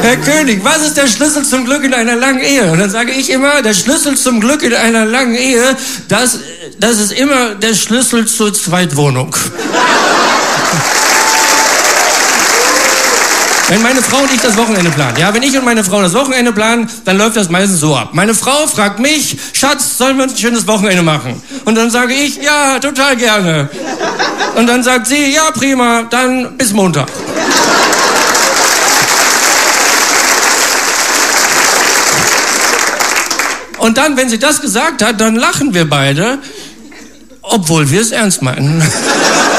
Herr König, was ist der Schlüssel zum Glück in einer langen Ehe? Und dann sage ich immer, der Schlüssel zum Glück in einer langen Ehe, das ist immer der Schlüssel zur Zweitwohnung. Wenn meine Frau und ich das Wochenende planen, ja, wenn ich und meine Frau das Wochenende planen, dann läuft das meistens so ab. Meine Frau fragt mich, Schatz, sollen wir uns ein schönes Wochenende machen? Und dann sage ich, ja, total gerne. Und dann sagt sie, ja, prima, dann bis Montag. Und dann, wenn sie das gesagt hat, dann lachen wir beide, obwohl wir es ernst meinen.